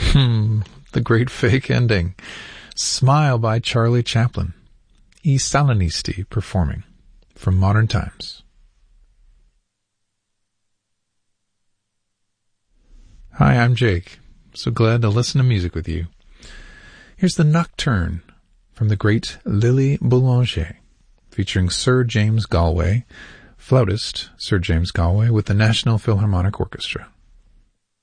The great fake ending. Smile by Charlie Chaplin. I Salinisti performing from Modern Times. Hi, I'm Jake. So glad to listen to music with you. Here's the Nocturne from the great Lily Boulanger, featuring Sir James Galway, flautist Sir James Galway with the National Philharmonic Orchestra.